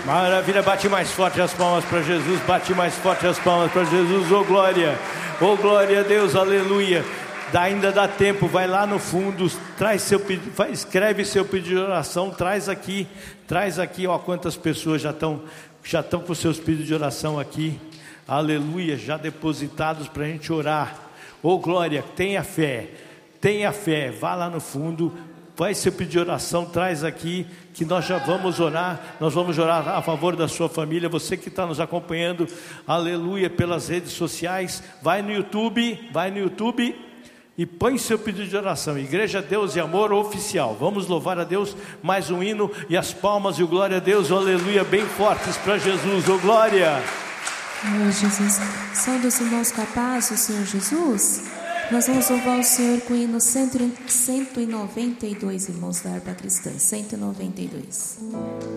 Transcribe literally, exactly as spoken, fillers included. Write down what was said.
Maravilha, bate mais forte as palmas para Jesus, bate mais forte as palmas para Jesus, ô glória, ô glória a Deus, aleluia. Dá, ainda dá tempo, vai lá no fundo, traz seu pedido, vai, escreve seu pedido de oração, traz aqui, traz aqui, ó, quantas pessoas já estão já estão com seus pedidos de oração aqui, aleluia, já depositados para a gente orar, ô glória, tenha fé, tenha fé, vá lá no fundo, vai seu pedido de oração, traz aqui, que nós já vamos orar, nós vamos orar a favor da sua família, você que está nos acompanhando, aleluia, pelas redes sociais, vai no YouTube, vai no YouTube e põe seu pedido de oração, Igreja Deus e Amor Oficial, vamos louvar a Deus, mais um hino, e as palmas e o glória a Deus, aleluia, bem fortes para Jesus, ô glória. Senhor Jesus, são dos irmãos capazes, Senhor Jesus. Nós vamos louvar o Senhor com o hino cento e noventa e dois, irmãos da harpa cristã, cento e noventa e dois.